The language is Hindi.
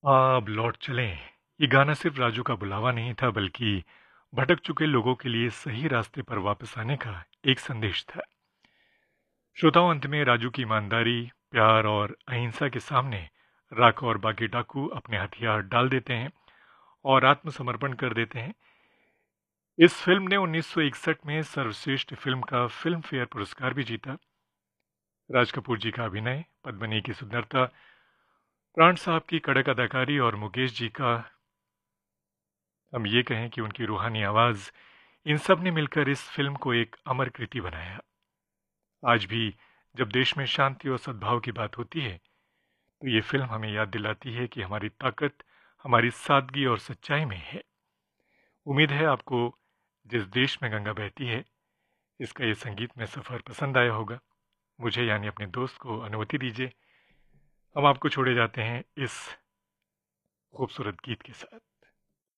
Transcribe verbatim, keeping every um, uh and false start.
अब लौट चलें। ये गाना सिर्फ राजू का बुलावा नहीं था, बल्कि भटक चुके लोगों के लिए सही रास्ते पर वापस आने का एक संदेश था। श्रोताओं, अंत में राजू की ईमानदारी, प्यार और अहिंसा के सामने राख और बाकी डाकू अपने हथियार डाल देते हैं और आत्मसमर्पण कर देते हैं। इस फिल्म ने उन्नीस सौ इकसठ में सर्वश्रेष्ठ फिल्म का फिल्म फेयर पुरस्कार भी जीता। राज कपूर जी का अभिनय, पद्मिनी की सुंदरता, प्राण साहब की कड़क अदाकारी और मुकेश जी का, हम ये कहें कि उनकी रूहानी आवाज़, इन सब ने मिलकर इस फिल्म को एक अमर कृति बनाया। आज भी जब देश में शांति और सद्भाव की बात होती है, तो ये फिल्म हमें याद दिलाती है कि हमारी ताकत हमारी सादगी और सच्चाई में है। उम्मीद है आपको जिस देश में गंगा बहती है, इसका ये संगीत में सफ़र पसंद आया होगा। मुझे यानी अपने दोस्त को अनुमति दीजिए, हम आपको छोड़े जाते हैं इस खूबसूरत गीत के साथ।